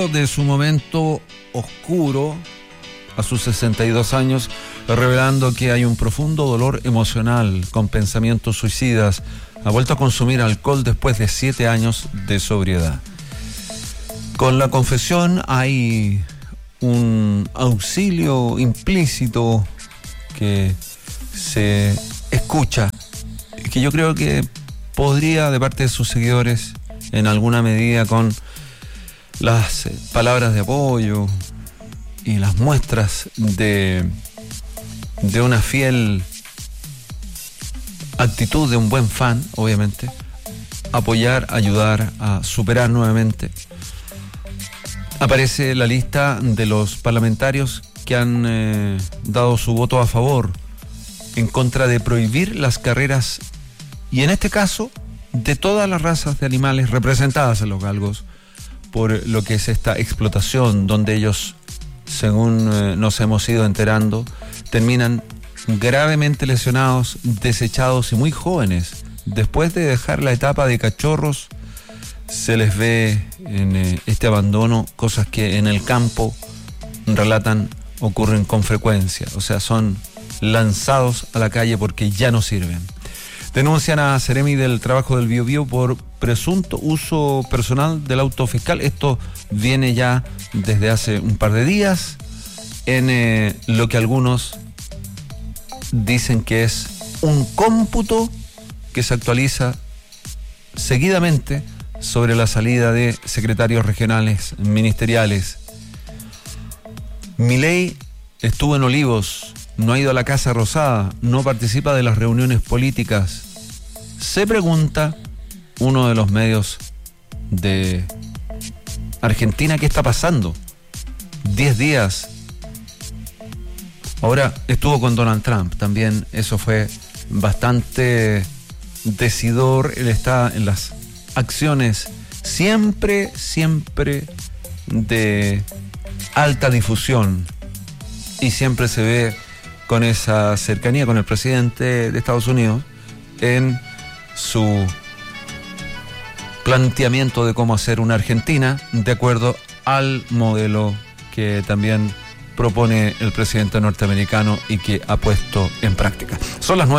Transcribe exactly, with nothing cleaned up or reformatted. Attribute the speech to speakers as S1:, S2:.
S1: De su momento oscuro a sus sesenta y dos años, revelando que hay un profundo dolor emocional con pensamientos suicidas. Ha vuelto a consumir alcohol después de siete años de sobriedad. Con la confesión hay un auxilio implícito que se escucha, que yo creo que podría, de parte de sus seguidores, en alguna medida con las palabras de apoyo y las muestras de, de una fiel actitud de un buen fan, obviamente, apoyar, ayudar a superar nuevamente. Aparece la lista de los parlamentarios que han eh, dado su voto a favor en contra de prohibir las carreras, y en este caso de todas las razas de animales representadas en los galgos, por lo que es esta explotación, donde ellos, según eh, nos hemos ido enterando, terminan gravemente lesionados, desechados y muy jóvenes. Después de dejar la etapa de cachorros, se les ve en eh, este abandono, cosas que en el campo, relatan, ocurren con frecuencia. O sea, son lanzados a la calle porque ya no sirven. Denuncian a Seremi del Trabajo del Biobío por presunto uso personal del auto fiscal. Esto viene ya desde hace un par de días, en eh, lo que algunos dicen que es un cómputo que se actualiza seguidamente sobre la salida de secretarios regionales ministeriales. Milei estuvo en Olivos, no ha ido a la Casa Rosada, no participa de las reuniones políticas. Se pregunta uno de los medios de Argentina, ¿qué está pasando? Diez días. Ahora estuvo con Donald Trump, también eso fue bastante decidor. Él está en las acciones siempre, siempre de alta difusión, y siempre se ve con esa cercanía con el presidente de Estados Unidos en su planteamiento de cómo hacer una Argentina de acuerdo al modelo que también propone el presidente norteamericano y que ha puesto en práctica. Son las nueve.